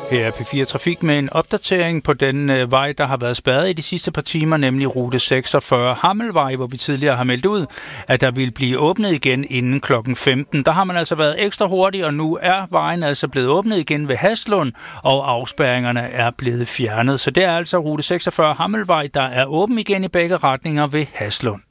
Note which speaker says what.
Speaker 1: Her er P4 Trafik med en opdatering på den vej, der har været spærret i de sidste par timer, nemlig rute 46 Hammelvej, hvor vi tidligere har meldt ud, at der vil blive åbnet igen inden klokken 15. Der har man altså været ekstra hurtig, og nu er vejen altså blevet åbnet igen ved Haslund, og afspærringerne er blevet fjernet. Så det er altså rute 46 Hammelvej, der er åben igen i begge retninger ved Haslund.